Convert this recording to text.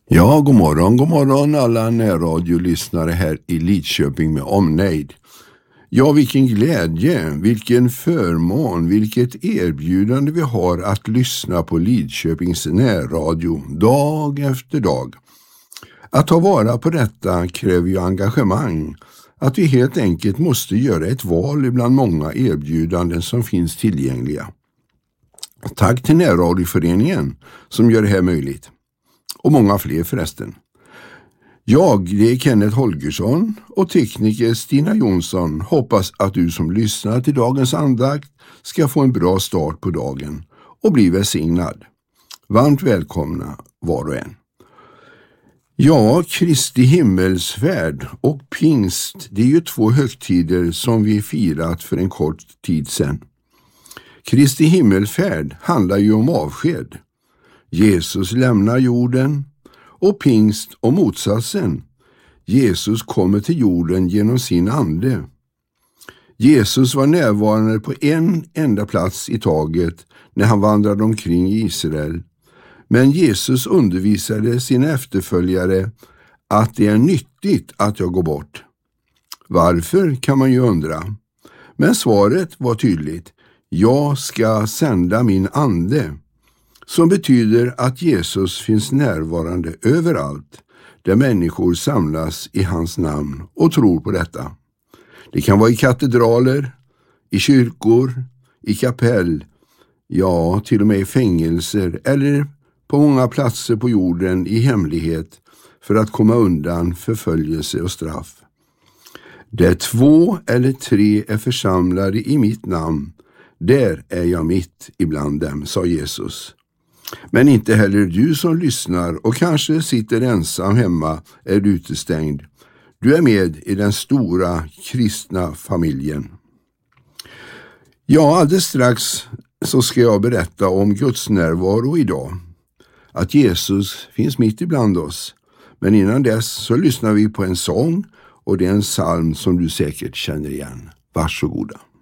Ja, god morgon alla närradiolyssnare här i Lidköping med omnejd. Ja, vilken glädje, vilken förmån, vilket erbjudande vi har att lyssna på Lidköpings närradio dag efter dag. Att ta vara på detta kräver ju engagemang, att vi helt enkelt måste göra ett val bland många erbjudanden som finns tillgängliga. Tack till närradioföreningen som gör det här möjligt. Och många fler förresten. Det är Kenneth Holgersson och tekniker Stina Jonsson. Hoppas att du som lyssnar till dagens andakt ska få en bra start på dagen och bli välsignad. Varmt välkomna var och en. Ja, Kristi himmelsfärd och pingst, det är ju två högtider som vi firat för en kort tid sedan. Kristi himmelfärd handlar ju om avsked. Jesus lämnar jorden, och pingst och motsatsen. Jesus kommer till jorden genom sin ande. Jesus var närvarande på en enda plats i taget när han vandrade omkring i Israel. Men Jesus undervisade sina efterföljare att det är nyttigt att jag går bort. Varför kan man ju undra. Men svaret var tydligt. Jag ska sända min ande. Som betyder att Jesus finns närvarande överallt där människor samlas i hans namn och tror på detta. Det kan vara i katedraler, i kyrkor, i kapell, ja till och med i fängelser eller på många platser på jorden i hemlighet för att komma undan förföljelse och straff. Där 2 eller 3 är församlade i mitt namn, där är jag mitt ibland dem, sa Jesus. Men inte heller du som lyssnar och kanske sitter ensam hemma är utestängd. Du är med i den stora kristna familjen. Ja, alldeles strax så ska jag berätta om Guds närvaro idag. Att Jesus finns mitt ibland oss. Men innan dess så lyssnar vi på en sång och det är en psalm som du säkert känner igen. Varsågoda.